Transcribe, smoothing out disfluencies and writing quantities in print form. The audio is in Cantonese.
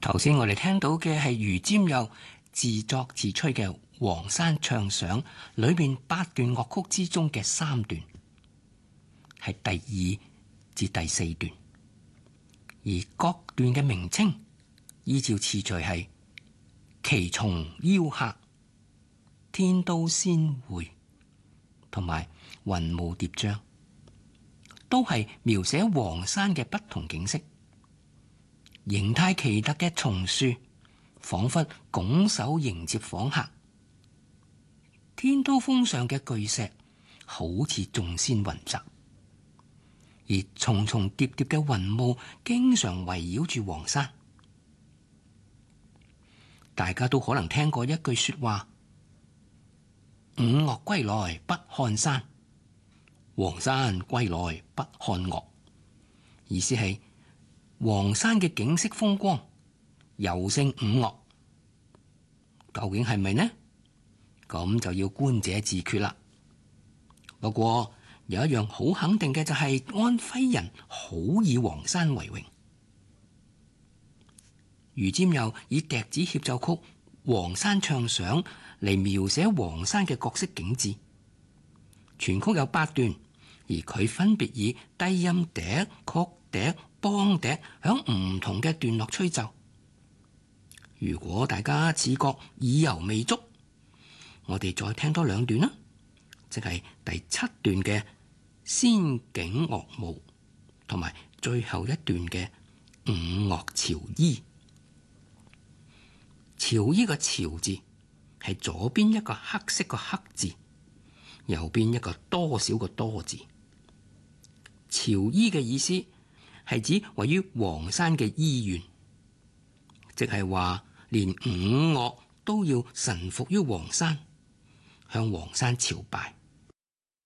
頭先我哋聽到嘅係余占佑自作自吹嘅《黃山唱想》裏邊8段樂曲之中嘅3段，係第2至第4段，而各段嘅名稱依照次序係奇松邀客、天都仙會同埋雲霧疊嶂，都係描寫黃山嘅不同景色。形態奇特嘅松樹仿佛拱手迎接訪客，天都峰上嘅巨石好似眾仙雲集，而重重疊疊嘅雲霧經常圍繞住黃山。大家都可能聽過一句說話：五岳歸來不看山，黃山歸來不看岳。意思係黃山嘅景色風光尤勝五岳，究竟係咪呢？咁就要觀者自決啦。不過有一樣好肯定嘅就係安徽人好以黃山為榮。余占佑以笛子協奏曲《黃山唱想》嚟描寫黃山嘅各色景致，全曲有8段，而佢分別以低音笛、曲笛、梆笛響唔同嘅段落吹奏。如果大家自覺耳油未足，我哋再聽多2段啦，即係第7段嘅仙境樂舞，同埋最後一段嘅五岳潮衣。潮衣個潮字係左邊一個黑色個黑字，右邊一個多少個多字。潮衣嘅意思係指位於黃山嘅醫院，即係話連五岳都要臣服於黃山，向黃山朝拜。